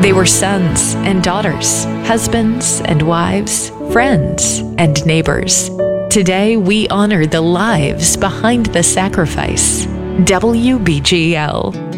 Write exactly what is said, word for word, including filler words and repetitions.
They were sons and daughters, husbands and wives, friends and neighbors. Today, we honor the lives behind the sacrifice. W B G L.